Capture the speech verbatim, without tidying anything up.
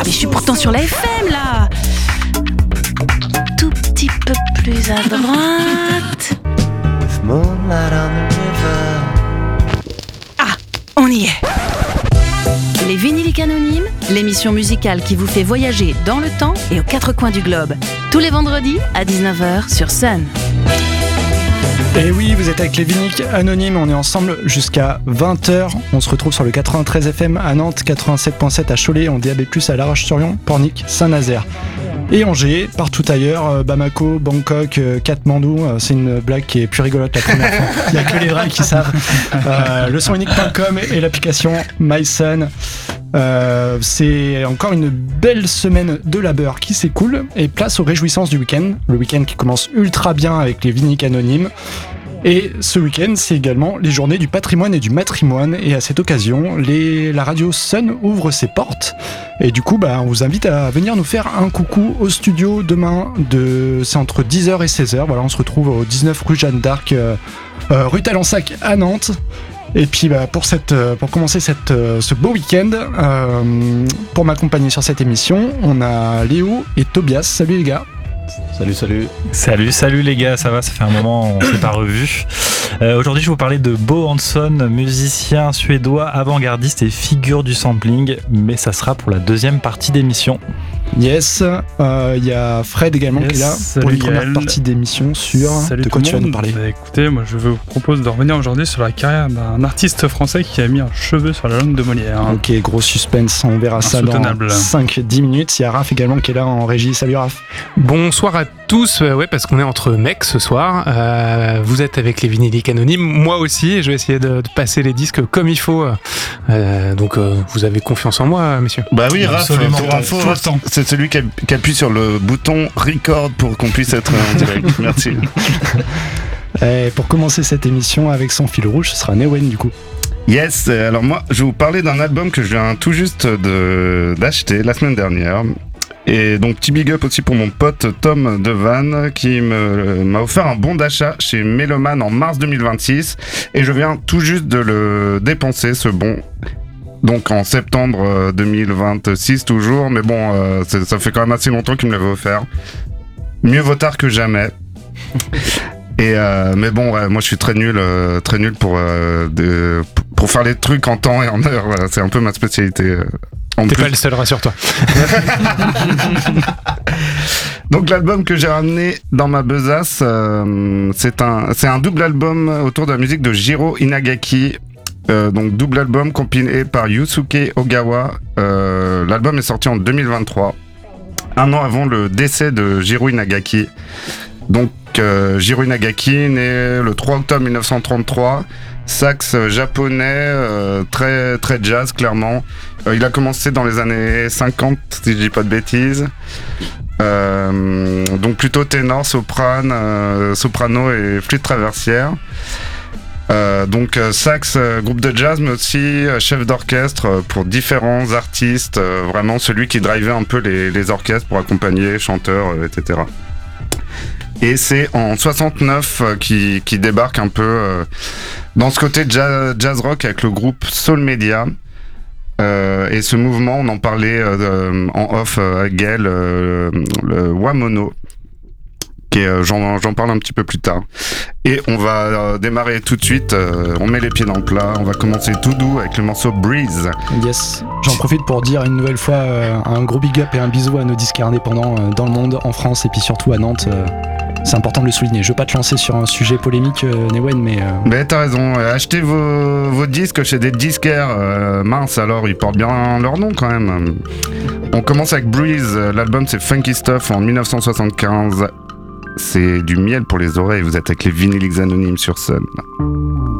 mais je suis pourtant sur la F M là. Tout petit peu plus à droite. Ah, on y est. Les Vinyliques Anonymes, l'émission musicale qui vous fait voyager dans le temps et aux quatre coins du globe. Tous les vendredis à dix-neuf heures sur Sun. Et oui, vous êtes avec les Vinyliques Anonymes, on est ensemble jusqu'à vingt heures. On se retrouve sur le quatre-vingt-treize F M à Nantes, quatre-vingt-sept virgule sept à Cholet, en D A B plus, à La Roche-sur-Yon, Pornic, Saint-Nazaire. Et Angers, partout ailleurs, Bamako, Bangkok, Katmandou, c'est une blague qui est plus rigolote la première fois. Il n'y a que les vrais qui savent. Euh, le son unique point com et l'application MySun. Euh, c'est encore une belle semaine de labeur qui s'écoule et place aux réjouissances du week-end. Le week-end qui commence ultra bien avec les Vinyliques Anonymes. Et ce week-end, c'est également les journées du patrimoine et du matrimoine. Et à cette occasion, les, la radio Sun ouvre ses portes. Et du coup, bah, on vous invite à venir nous faire un coucou au studio demain. De, c'est entre dix heures et seize heures. Voilà, on se retrouve au dix-neuf rue Jeanne d'Arc, euh, euh, rue Talensac à Nantes. Et puis bah, pour, cette, pour commencer cette, ce beau week-end, euh, pour m'accompagner sur cette émission, on a Léo et Tobias. Salut les gars. Salut, salut. Salut, salut les gars, ça va, ça fait un moment, on s'est pas revus. Euh, aujourd'hui, je vais vous parler de Bo Hansson, musicien suédois, avant-gardiste et figure du sampling, mais ça sera pour la deuxième partie d'émission. Yes, il euh, y a Fred également yes, qui est là pour une première Gaël. partie d'émission sur Salut de quoi tu vas nous parler. Bah, écoutez, moi je vous propose de revenir aujourd'hui sur la carrière d'un artiste français qui a mis un cheveu sur la langue de Molière. Ok, gros suspense, on verra ça dans cinq à dix minutes. Il y a Raph également qui est là en régie. Salut Raph. Bonsoir à tous, euh, ouais, parce qu'on est entre mecs ce soir. Euh, vous êtes avec les Vinyliques Anonymes, moi aussi, et je vais essayer de, de passer les disques comme il faut. Euh, donc euh, vous avez confiance en moi, messieurs? Bah oui, Raph, absolument, pour info, c'est celui qui, a, qui appuie sur le bouton record pour qu'on puisse être en direct. Merci. Et pour commencer cette émission avec son fil rouge, ce sera Newen du coup. Yes, alors moi je vais vous parler d'un album que je viens tout juste de, d'acheter la semaine dernière. Et donc petit big up aussi pour mon pote Tom Devan qui me, m'a offert un bon d'achat chez Meloman en mars deux mille vingt-six. Et je viens tout juste de le dépenser, ce bon. Donc en septembre deux mille vingt-six toujours, mais bon, euh, ça fait quand même assez longtemps qu'il me l'avait offert. Mieux vaut tard que jamais. Et euh, mais bon, ouais, moi je suis très nul, euh, très nul pour euh, de, pour faire les trucs en temps et en heure. Voilà, c'est un peu ma spécialité. Euh, en T'es plus. pas le seul, rassure-toi. Donc l'album que j'ai ramené dans ma besace, euh, c'est un, c'est un double album autour de la musique de Jiro Inagaki. Euh, donc double album compilé par Yusuke Ogawa. Euh, l'album est sorti en deux mille vingt-trois, un an avant le décès de Jiro Inagaki. Donc euh, Jiro Inagaki, né le trois octobre mille neuf cent trente-trois, sax japonais, euh, très, très jazz clairement. Euh, il a commencé dans les années cinquante, si je dis pas de bêtises. Euh, donc plutôt ténor, soprane, euh, soprano et flûte traversière. Euh, donc euh, sax, euh, groupe de jazz, mais aussi euh, chef d'orchestre euh, pour différents artistes. Euh, vraiment celui qui drivait un peu les, les orchestres pour accompagner chanteurs, euh, et cetera. Et c'est en soixante-neuf euh, qui, qui débarque un peu euh, dans ce côté jazz, jazz rock avec le groupe Soul Media. Euh, et ce mouvement, on en parlait euh, en off euh, avec Gaël, euh, le Wamono. Qui est, euh, j'en, j'en parle un petit peu plus tard. Et on va euh, démarrer tout de suite. Euh, on met les pieds dans le plat. On va commencer tout doux avec le morceau Breeze. Yes. J'en profite pour dire une nouvelle fois euh, un gros big up et un bisou à nos disquaires indépendants euh, dans le monde, en France et puis surtout à Nantes. Euh, c'est important de le souligner. Je veux pas te lancer sur un sujet polémique, euh, Newen, mais. Euh... Mais t'as raison. Achetez vos, vos disques chez des disquaires. Euh, mince, alors ils portent bien leur nom quand même. On commence avec Breeze. L'album c'est Funky Stuff en dix-neuf cent soixante-quinze. C'est du miel pour les oreilles, vous êtes avec les Vinyliques Anonymes sur Sun.